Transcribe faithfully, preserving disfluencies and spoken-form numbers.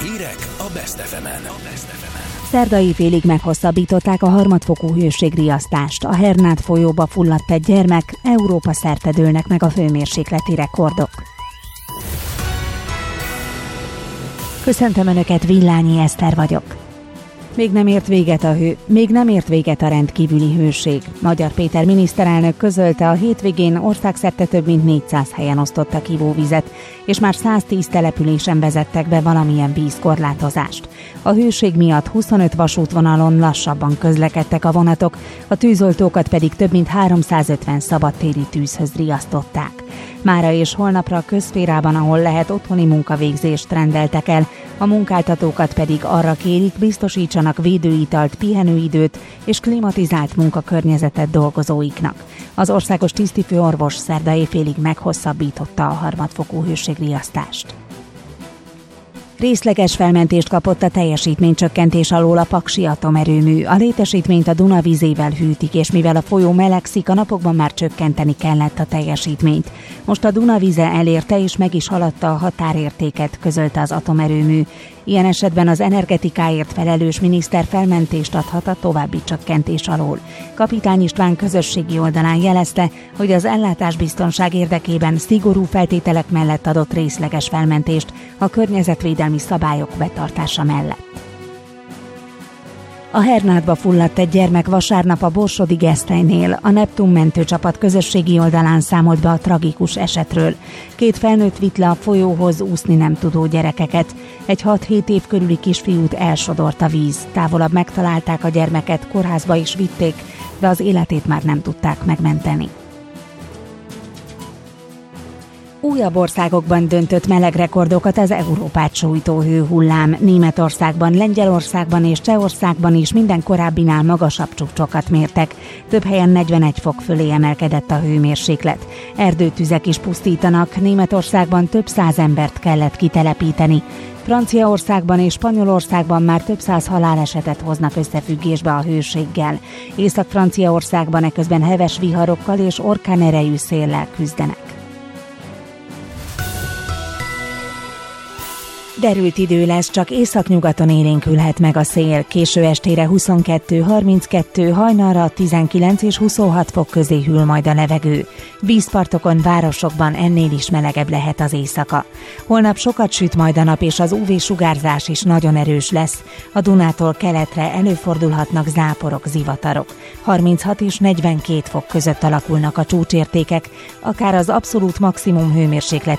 Hírek a Best ef emen. Szerdai félig meghosszabbították a harmadfokú hőségriasztást. A Hernád folyóba fulladt egy gyermek, Európa szerte dőlnek meg a hőmérsékleti rekordok. Köszöntöm Önöket, Villányi Eszter vagyok. Még nem ért véget a hő, még nem ért véget a rendkívüli hőség. Magyar Péter miniszterelnök közölte, a hétvégén országszerte több mint négyszáz helyen osztottak ivóvizet, és már száztíz településen vezettek be valamilyen vízkorlátozást. A hőség miatt huszonöt vasútvonalon lassabban közlekedtek a vonatok, a tűzoltókat pedig több mint háromszázötven szabadtéri tűzhöz riasztották. Mára és holnapra a közszférában, ahol lehet, otthoni munkavégzést rendeltek el, a munkáltatókat pedig arra kérik, biztosítsanak védőitalt, pihenőidőt és klimatizált munkakörnyezetet dolgozóiknak. Az országos tisztifőorvos szerda éjfélig meghosszabbította a harmadfokú hőségriasztást. Részleges felmentést kapott a teljesítménycsökkentés alól a Paksi atomerőmű. A létesítményt a Duna vízével hűtik, és mivel a folyó melegszik, a napokban már csökkenteni kellett a teljesítményt. Most a Duna víze elérte és meg is haladta a határértéket, közölte az atomerőmű. Ilyen esetben az energetikáért felelős miniszter felmentést adhat a további csökkentés alól. Kapitány István közösségi oldalán jelezte, hogy az ellátásbiztonság érdekében szigorú feltételek mellett adott részleges felmentést a környezetvédelmi szabályok betartása mellett. A Hernádba fulladt egy gyermek vasárnap a Borsodi Gesztenynél. A Neptun mentőcsapat közösségi oldalán számolt be a tragikus esetről. Két felnőtt vitt le a folyóhoz úszni nem tudó gyerekeket. Egy hat-hét év körüli kisfiút elsodort a víz. Távolabb megtalálták a gyermeket, kórházba is vitték, de az életét már nem tudták megmenteni. Újabb országokban döntött melegrekordokat az Európát sújtó hőhullám. Németországban, Lengyelországban és Csehországban is minden korábbinál magasabb csúcsokat mértek. Több helyen negyvenegy fok fölé emelkedett a hőmérséklet. Erdőtüzek is pusztítanak, Németországban több száz embert kellett kitelepíteni. Franciaországban és Spanyolországban már több száz halálesetet hoznak összefüggésbe a hőséggel. Észak-Franciaországban eközben heves viharokkal és orkánerejű széllel küzdenek. Derült idő lesz, csak északnyugaton élénkülhet meg a szél. Késő estére huszonkettő harminckettő, hajnalra tizenkilenc és huszonhat fok közé hűl majd a levegő. Vízpartokon, városokban ennél is melegebb lehet az éjszaka. Holnap sokat süt majd a nap, és az ú vé-sugárzás is nagyon erős lesz. A Dunától keletre előfordulhatnak záporok, zivatarok. harminchat és negyvenkét fok között alakulnak a csúcsértékek, akár az abszolút maximum hőmérséklet